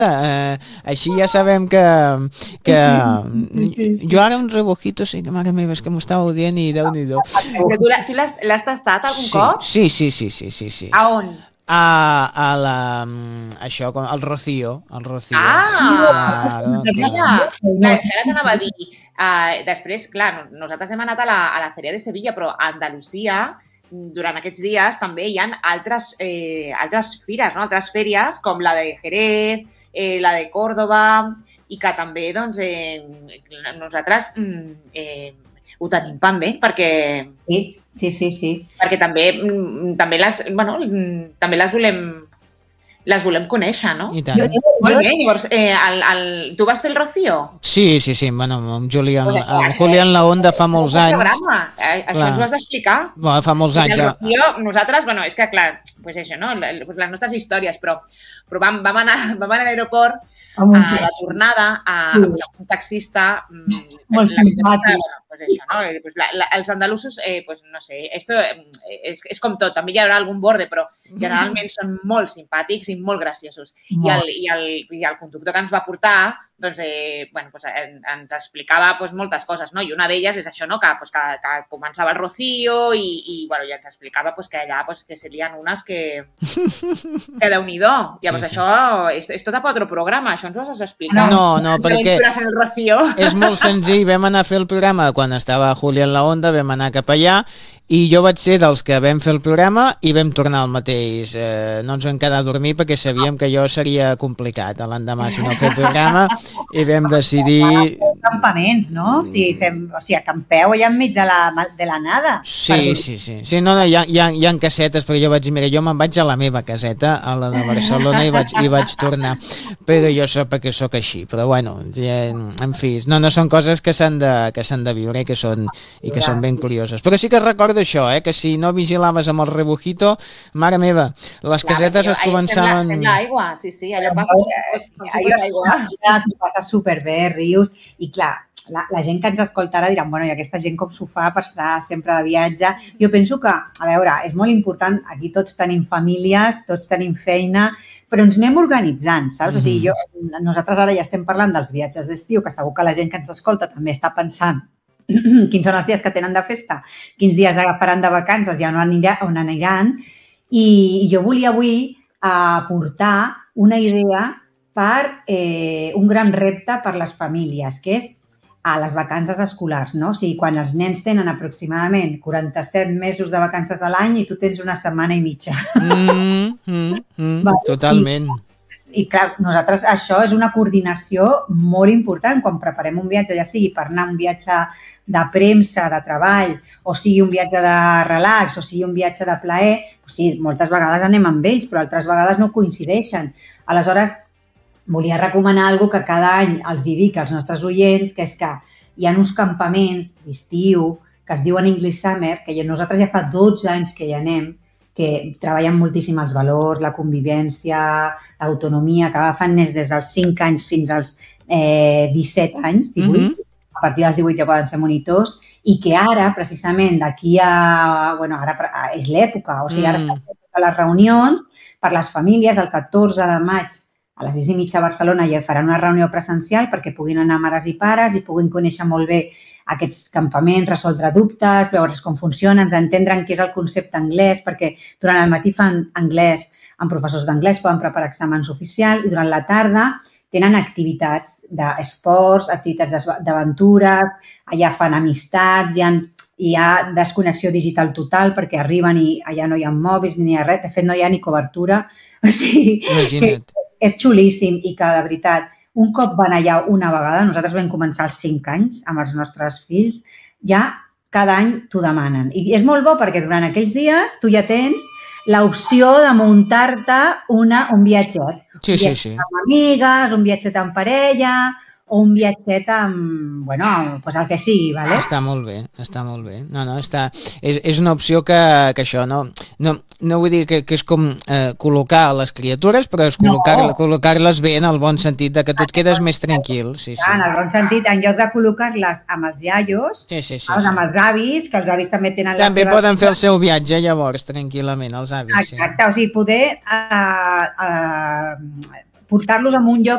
Així ja sabem que Sí. jo ara un rebujito, sí que mare meva, és que m'ho estàveu dient i Déu-n'hi-do. Però tu l'has tastat algun cop? Sí. A on? Això, el Rocío. Claro. Mira, És que ara t'anava a dir, després, clar, nosaltres hem anat a la Feria de Sevilla, però a Andalusia, durant aquests dies, també hi ha altres fires, no? Altres fèries, com la de Jerez, la de Córdoba, i que també, doncs, nosaltres ho tenim pendent, perquè també les volem conèixer, no? I tant. Molt bé, llavors, tu vas fer el Rocío? Sí, bueno, amb Julián Laonda fa molts anys. Això ens ho has d'explicar. Bueno, fa molts anys. El Rocío, nosaltres, és que clar, pues això, no? Les nostres històries, però vam anar a l'aeroport a la tornada amb un taxista molt simpàtic. Pues això, no? Els andalusos, no sé, esto és com tot, també hi haurà algun borde, però generalment són molt simpàtics i molt graciosos. I el conductor que ens va portar, doncs, ens explicava moltes coses, no? I una d'elles és això, no? Que començava el Rocío i ens explicava que allà que serien unes que Déu-n'hi-do. Llavors això és tot a per otro programa, això ens ho has d'explicar. No, perquè és molt senzill. Vam anar a fer el programa quan estava Julián Laonda, vam anar cap allà i jo vaig ser dels que vam fer el programa i vam tornar al mateix. No ens vam quedar a dormir perquè sabíem que allò seria complicat l'endemà si no fer el programa i vam decidir... Campaments, no? O sigui, acampeu allà enmig de la nada. Sí. No, hi ha casetes, perquè jo vaig dir, mira, jo me'n vaig a la meva caseta, a la de Barcelona, i vaig tornar. Però jo sóc perquè sóc així. Però bueno, en fi, no són coses que s'han de viure i que són ben curioses. Però sí que recordo això, que si no vigilaves amb el rebujito, mare meva, les casetes et començaven... Sembla aigua, sí, allò passa aigua. Tu passes superbé, rius, i clar, la gent que ens escolta ara diran, bueno, i aquesta gent com s'ho fa per estar sempre de viatge? Jo penso que, a veure, és molt important, aquí tots tenim famílies, tots tenim feina, però ens anem organitzant, saps? O sigui, nosaltres ara ja estem parlant dels viatges d'estiu, que segur que la gent que ens escolta també està pensant quins són els dies que tenen de festa, quins dies agafaran de vacances i on aniran, i jo volia avui aportar una idea per un gran repte per les famílies, que és a les vacances escolars, no? O sigui, quan els nens tenen aproximadament 47 mesos de vacances a l'any i tu tens una setmana i mitja. Totalment. I clar, nosaltres això és una coordinació molt important quan preparem un viatge, ja sigui per anar un viatge de premsa, de treball, o sigui un viatge de relax, o sigui un viatge de plaer. O sigui, moltes vegades anem amb ells, però altres vegades no coincideixen. Aleshores, volia recomanar alguna cosa que cada any els hi dic als nostres oients, que és que hi ha uns campaments d'estiu que es diuen English Summer, que nosaltres ja fa 12 anys que hi anem, que treballen moltíssim els valors, la convivència, l'autonomia, que fan des dels 5 anys fins als 17 anys, 18, a partir dels 18 ja poden ser monitors, i que ara, precisament, d'aquí a... Bueno, ara és l'època, o sigui, ara estan fent les reunions per les famílies, el 14 de maig a les 6:30 a Barcelona ja faran una reunió presencial perquè puguin anar mares i pares i puguin conèixer molt bé aquests campaments, resoldre dubtes, veure's com funcionen, entendre què és el concepte anglès, perquè durant el matí fan anglès amb professors d'anglès, poden preparar exàmens oficials, i durant la tarda tenen activitats d'esports, activitats d'aventures, allà fan amistats, hi ha desconnexió digital total perquè arriben i allà no hi ha mòbils ni hi ha res, de fet no hi ha ni cobertura, o sigui, és xulíssim i que, de veritat, un cop van allà una vegada, nosaltres vam començar als 5 anys amb els nostres fills, ja cada any t'ho demanen. I és molt bo perquè durant aquells dies tu ja tens l'opció de muntar-te un viatget. Sí. Un viatget amb amigues, un viatget amb parella o un viatget amb, bueno, pues el que sigui, ¿vale? Està molt bé. No, és una opció que això, no vull dir que és com col·locar les criatures, però és col·locar-les bé en el bon sentit de que tu et quedes més tranquil. Sí. En el bon sentit, en lloc de col·locar-les amb els iaios, amb els avis, que els avis també tenen la seva... També poden fer el seu viatge llavors, tranquil·lament, els avis. Exacte, o sigui, poder portar-los a un lloc